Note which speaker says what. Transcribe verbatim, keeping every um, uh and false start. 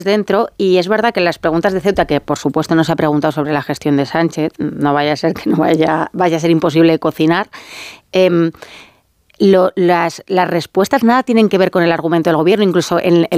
Speaker 1: dentro, y es verdad que en las preguntas de Ceuta, que por supuesto no se ha preguntado sobre la gestión de Sánchez, no vaya a ser que no vaya, vaya a ser imposible cocinar, eh, lo, las, las respuestas nada tienen que ver con el argumento del gobierno, incluso en, en